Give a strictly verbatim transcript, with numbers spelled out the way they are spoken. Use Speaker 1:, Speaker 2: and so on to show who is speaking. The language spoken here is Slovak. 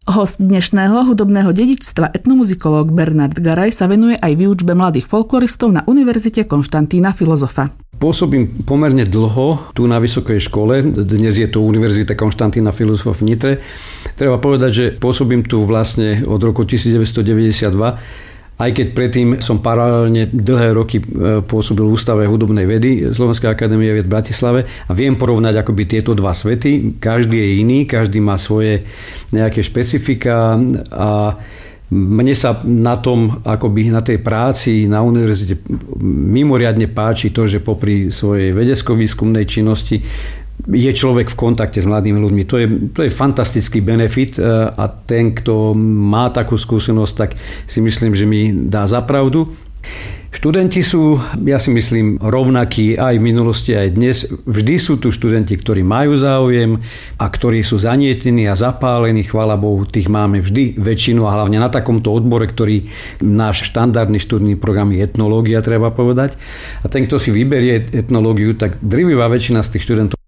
Speaker 1: Host dnešného hudobného dedičstva, etnomuzikológ Bernard Garaj, sa venuje aj výučbe mladých folkloristov na Univerzite Konštantína Filozofa.
Speaker 2: Pôsobím pomerne dlho tu na vysokej škole, dnes je to Univerzita Konštantína Filozofa v Nitre. Treba povedať, že pôsobím tu vlastne od roku devätnásťstodeväťdesiatdva, aj keď predtým som paralelne dlhé roky pôsobil v Ústave hudobnej vedy Slovenskej akadémie vied v Bratislave a viem porovnať akoby tieto dva svety. Každý je iný, každý má svoje nejaké špecifika a mne sa na tom, akoby na tej práci na univerzite mimoriadne páči to, že popri svojej vedecko-výskumnej činnosti je človek v kontakte s mladými ľuďmi. To je, to je fantastický benefit a ten, kto má takú skúsenosť, tak si myslím, že mi dá za pravdu. Študenti sú, ja si myslím, rovnakí aj v minulosti, aj dnes. Vždy sú tu študenti, ktorí majú záujem a ktorí sú zanietení a zapálení. Chvála Bohu, tých máme vždy väčšinu a hlavne na takomto odbore, ktorý náš štandardný študijný program je etnológia, treba povedať. A ten, kto si vyberie etnológiu, tak drvivá väčšina z tých študentov